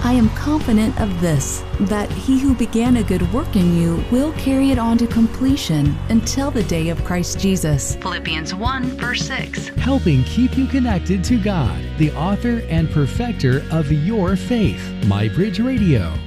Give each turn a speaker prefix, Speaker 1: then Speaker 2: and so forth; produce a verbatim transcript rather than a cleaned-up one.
Speaker 1: I am confident of this, that he who began a good work in you will carry it on to completion until the day of Christ Jesus. Philippians one, verse six.
Speaker 2: Helping keep you connected to God, the author and perfecter of your faith. MyBridge Radio.